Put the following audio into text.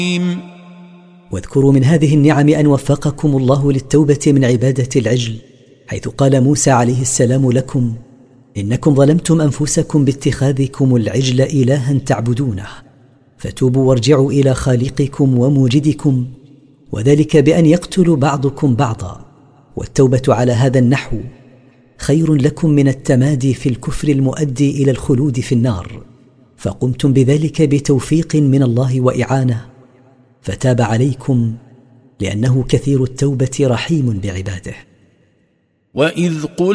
واذكروا من هذه النعم أن وفقكم الله للتوبة من عبادة العجل، حيث قال موسى عليه السلام لكم: إنكم ظلمتم أنفسكم باتخاذكم العجل إلها تعبدونه، فتوبوا وارجعوا إلى خالقكم وموجدكم، وذلك بأن يقتل بعضكم بعضا. والتوبة على هذا النحو خير لكم من التمادي في الكفر المؤدي إلى الخلود في النار، فقمتم بذلك بتوفيق من الله وإعانة، فتاب عليكم لأنه كثير التوبة رحيم بعباده. وإذ قل